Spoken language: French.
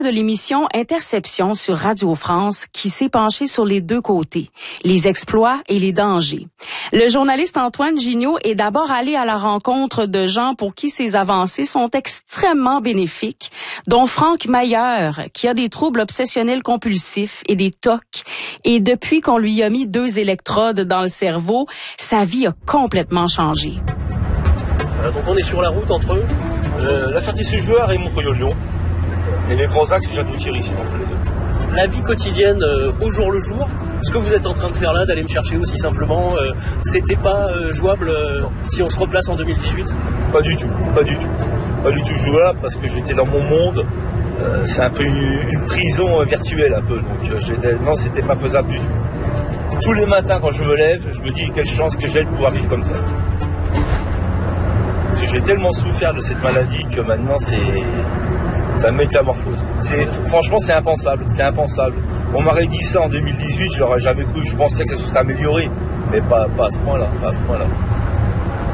de l'émission Interception sur Radio France qui s'est penché sur les deux côtés, les exploits et les dangers. Le journaliste Antoine Gignot est d'abord allé à la rencontre de gens pour qui ces avancées sont extrêmement bénéfiques, dont Franck Mailleur, qui a des troubles obsessionnels compulsifs et des TOC. Et depuis qu'on lui a mis 2 électrodes dans le cerveau, sa vie a complètement changé. Donc on est sur la route entre la Ferté-Séjuard et Montreuil-Lyon. Et les grands axes, c'est Château-Thierry, sinon les deux. La vie quotidienne au jour le jour, ce que vous êtes en train de faire là, d'aller me chercher aussi simplement, c'était pas jouable si on se replace en 2018 ? Pas du tout. Pas du tout jouable parce que j'étais dans mon monde. C'est un peu une prison virtuelle un peu. Donc non, c'était pas faisable du tout. Tous les matins quand je me lève, je me dis quelle chance que j'ai de pouvoir vivre comme ça. Parce que j'ai tellement souffert de cette maladie que maintenant ça métamorphose. Franchement, c'est impensable. On m'aurait dit ça en 2018, je l'aurais jamais cru. Je pensais que ça se serait amélioré, mais pas à ce point-là.